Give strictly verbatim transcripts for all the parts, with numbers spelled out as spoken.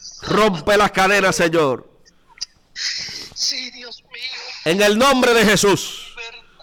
Rompe las cadenas, Señor. Sí, Dios mío. En el nombre de Jesús.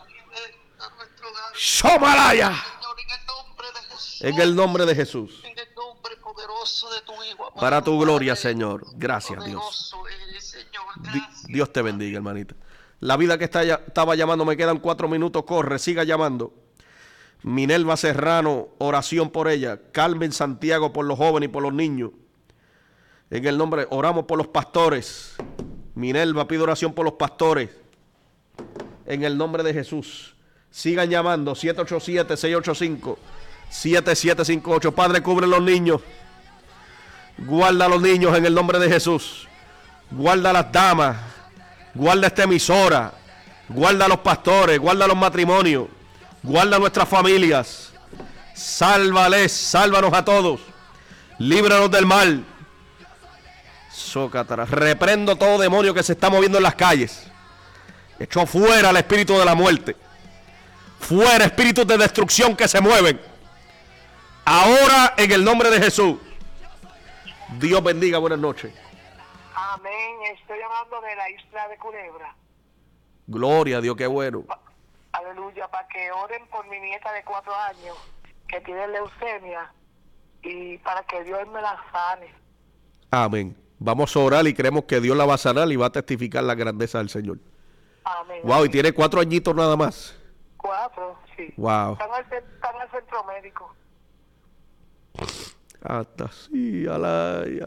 Shomalaya. En el nombre de Jesús. En el nombre poderoso de tu Hijo. Para tu gloria, Señor. Gracias, Dios. Dios te bendiga, hermanita. La vida que está, estaba llamando, me quedan cuatro minutos. Corre, siga llamando. Minerva Serrano, oración por ella. Carmen Santiago, por los jóvenes y por los niños. En el nombre, oramos por los pastores. Minerva, pido oración por los pastores. En el nombre de Jesús. Sigan llamando, siete ocho siete, seis ocho cinco, siete siete cinco ocho. Padre, cubre los niños. Guarda a los niños en el nombre de Jesús. Guarda a las damas. Guarda esta emisora. Guarda a los pastores. Guarda a los matrimonios. Guarda a nuestras familias. Sálvales, sálvanos a todos. Líbranos del mal. Sócatara. Reprendo todo demonio que se está moviendo en las calles. Echó fuera el espíritu de la muerte. Fuera espíritus de destrucción que se mueven. Ahora en el nombre de Jesús. Dios bendiga, buenas noches. Amén. Estoy llamando de la isla de Culebra. Gloria a Dios, qué bueno. Aleluya, para que oren por mi nieta de cuatro años que tiene leucemia y para que Dios me la sane. Amén. Vamos a orar y creemos que Dios la va a sanar y va a testificar la grandeza del Señor. Amén. Wow, y tiene cuatro añitos nada más. Cuatro, sí. Wow. Están al, están al centro médico. Hasta sí, alaya.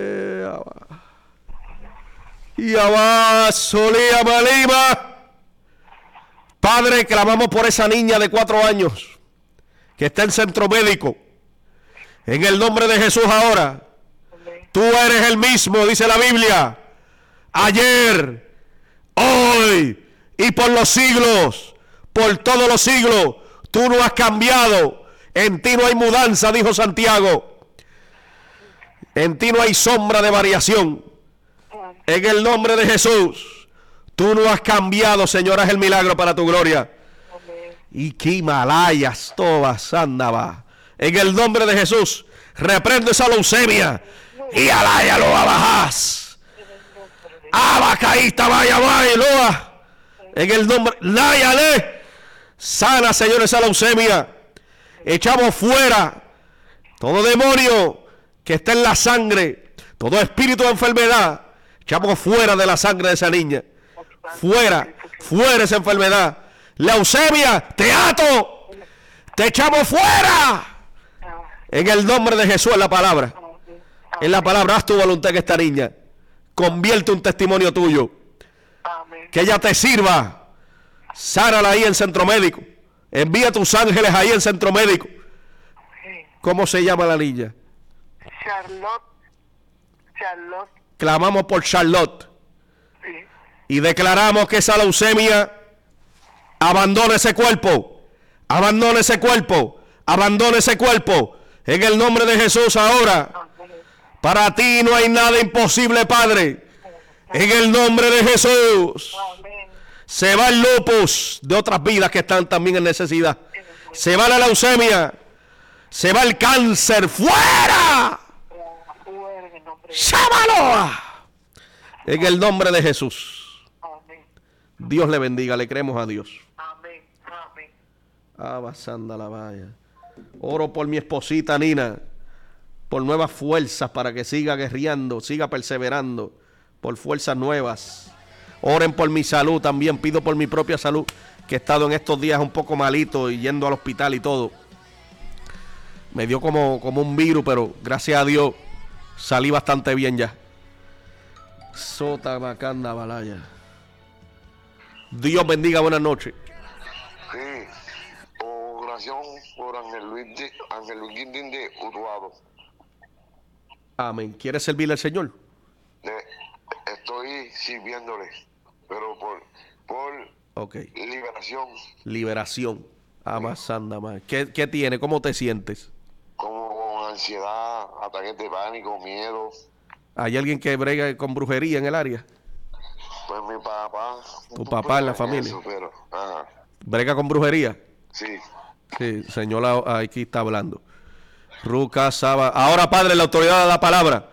Y abajo, solía malima. Padre, clamamos por esa niña de cuatro años que está en centro médico. En el nombre de Jesús ahora. Amén. Tú eres el mismo, dice la Biblia. Ayer, hoy y por los siglos. Por todos los siglos, tú no has cambiado. En ti no hay mudanza, dijo Santiago. En ti no hay sombra de variación. En el nombre de Jesús, tú no has cambiado, Señor, haz el milagro para tu gloria. Y Kimalayas, Tobas, Andaba. En el nombre de Jesús, reprendo esa leucemia. Y alaya lo abajas. Abacaísta, vaya, vaya, loa. En el nombre, náyale. Sana, Señor, esa leucemia. Echamos fuera todo demonio que está en la sangre, todo espíritu de enfermedad. Echamos fuera de la sangre de esa niña. Fuera, fuera esa enfermedad. Leucemia, te ato. Te echamos fuera. En el nombre de Jesús, en la palabra. En la palabra, haz tu voluntad en esta niña. Convierte un testimonio tuyo. Que ella te sirva. Sánala ahí en centro médico. Envía a tus ángeles ahí en centro médico. ¿Cómo se llama la niña? Charlotte. Charlotte. Clamamos por Charlotte. Sí. Y declaramos que esa leucemia abandone ese cuerpo. Abandone ese cuerpo. Abandone ese cuerpo. En el nombre de Jesús ahora. Para ti no hay nada imposible, Padre. En el nombre de Jesús. Se va el lupus de otras vidas que están también en necesidad. Se va la leucemia. Se va el cáncer. ¡Fuera! ¡Llámalo! En el nombre de Jesús. Dios le bendiga. Le creemos a Dios. Amén. Amén. Abasanda la vaya. Oro por mi esposita Nina. Por nuevas fuerzas para que siga guerreando, siga perseverando. Por fuerzas nuevas. Oren por mi salud también, pido por mi propia salud, que he estado en estos días un poco malito y yendo al hospital y todo. Me dio como, como un virus, pero gracias a Dios salí bastante bien ya. Sota Macanda Balaya. Dios bendiga, buenas noches. Sí, oración por Ángel Luis, de, Ángel Luis Guindín de Utuado. Amén. ¿Quieres servirle al Señor? De, estoy sirviéndole. Pero por, por okay. liberación. Liberación. Amasanda más. ¿Qué, ¿Qué tiene? ¿Cómo te sientes? Como con ansiedad, ataques de pánico, miedo. ¿Hay alguien que brega con brujería en el área? Pues mi papá. ¿Tu papá en la familia? Eso, pero, ajá. ¿Brega con brujería? Sí. Sí, señor, aquí está hablando. Ruca Saba. Ahora, Padre, la autoridad de la palabra.